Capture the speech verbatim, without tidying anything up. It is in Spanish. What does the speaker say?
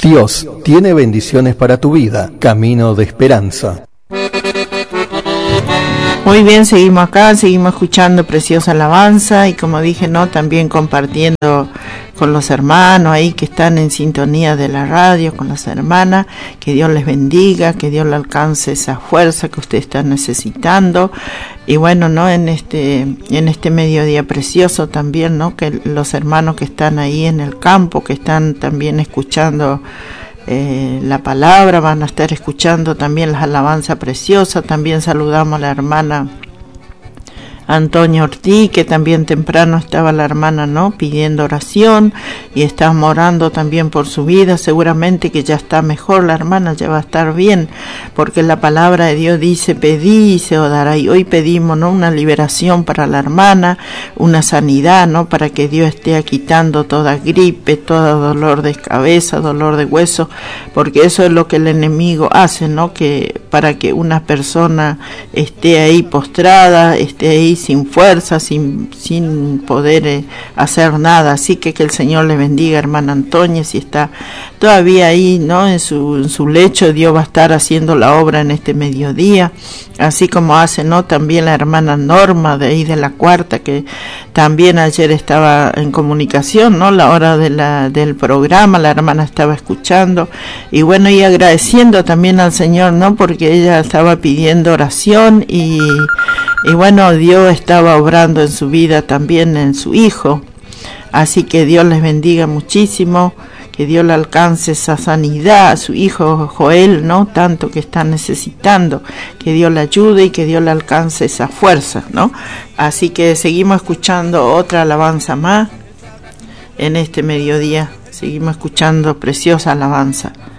Dios tiene bendiciones para tu vida, camino de esperanza. Muy bien, seguimos acá, seguimos escuchando preciosa alabanza y como dije, no, también compartiendo con los hermanos ahí que están en sintonía de la radio, con las hermanas, que Dios les bendiga, que Dios le alcance esa fuerza que ustedes están necesitando. Y bueno, no, en este en este mediodía precioso también, no, que los hermanos que están ahí en el campo, que están también escuchando Eh, la palabra, van a estar escuchando también las alabanzas preciosas. También saludamos a la hermana Antonia Ortiz, que también temprano estaba la hermana, ¿no?, pidiendo oración, y estamos orando también por su vida. Seguramente que ya está mejor la hermana, ya va a estar bien, porque la palabra de Dios dice: pedí y se os dará. Y hoy pedimos, ¿no?, una liberación para la hermana, una sanidad, ¿no?, para que Dios esté quitando toda gripe, todo dolor de cabeza, dolor de hueso, porque eso es lo que el enemigo hace, ¿no?, que para que una persona esté ahí postrada, esté ahí sin fuerza, sin, sin poder eh, hacer nada. Así que que el Señor le bendiga, hermana Antonia, si está todavía ahí, ¿no?, en su, en su lecho. Dios va a estar haciendo la obra en este mediodía, así como hace, ¿no?, también la hermana Norma de ahí de la Cuarta, que también ayer estaba en comunicación, ¿no?, la hora de la, del programa, la hermana estaba escuchando, y bueno, y agradeciendo también al Señor, ¿no?, porque ella estaba pidiendo oración, y, y bueno, Dios estaba obrando en su vida, también en su hijo. Así que Dios les bendiga muchísimo, que Dios le alcance esa sanidad a su hijo Joel, ¿no?, tanto que está necesitando, que Dios le ayude y que Dios le alcance esa fuerza, ¿no? Así que seguimos escuchando otra alabanza más en este mediodía, seguimos escuchando preciosa alabanza.